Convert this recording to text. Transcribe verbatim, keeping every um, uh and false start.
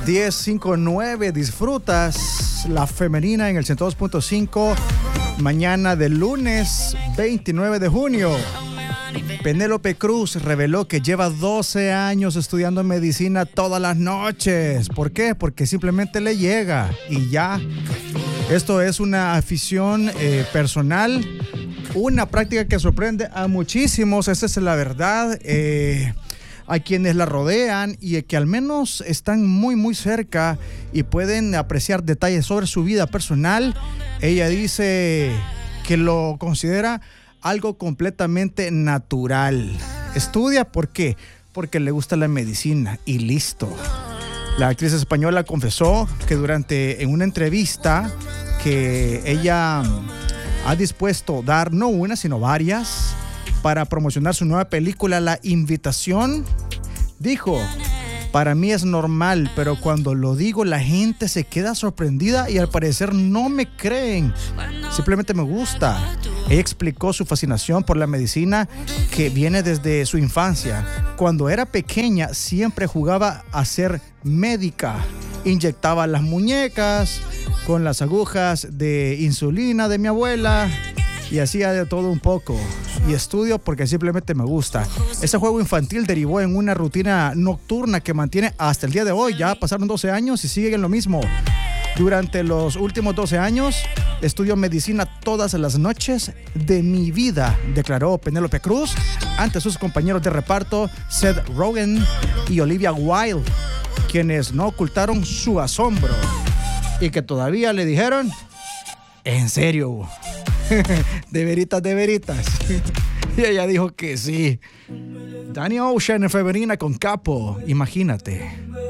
diez cincuenta y nueve, disfrutas La Femenina en el ciento dos punto cinco. Mañana de lunes veintinueve de junio. Penélope Cruz reveló que lleva doce años estudiando medicina todas las noches. ¿Por qué? Porque simplemente le llega y ya. Esto es una afición eh, personal, una práctica que sorprende a muchísimos, esa es la verdad. Eh, a quienes la rodean y que al menos están muy muy cerca y pueden apreciar detalles sobre su vida personal. Ella dice que lo considera algo completamente natural. Estudia, ¿por qué? Porque le gusta la medicina y listo. La actriz española confesó que durante en una entrevista que ella ha dispuesto dar no una sino varias para promocionar su nueva película La Invitación, dijo: para mí es normal, pero cuando lo digo la gente se queda sorprendida y al parecer no me creen. Simplemente me gusta. Ella explicó su fascinación por la medicina que viene desde su infancia. Cuando era pequeña siempre jugaba a ser médica. Inyectaba las muñecas con las agujas de insulina de mi abuela y hacía de todo un poco. Y estudio porque simplemente me gusta. Ese juego infantil derivó en una rutina nocturna que mantiene hasta el día de hoy. Ya pasaron doce años y sigue en lo mismo. Durante los últimos doce años estudio medicina todas las noches de mi vida, declaró Penélope Cruz ante sus compañeros de reparto Seth Rogen y Olivia Wilde, quienes no ocultaron su asombro y que todavía le dijeron: ¿en serio? De veritas, de veritas. Y ella dijo que sí. Danny Ocean en Femenina con Capo, imagínate.